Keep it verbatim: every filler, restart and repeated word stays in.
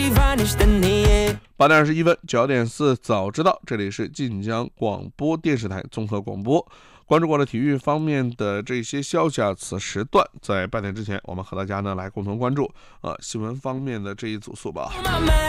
八点二十一分，九点四，早知道，这里是晋江广播电视台综合广播。关注过了体育方面的这些消息啊，此时段在半点之前，我们和大家呢来共同关注呃新闻方面的这一组速报。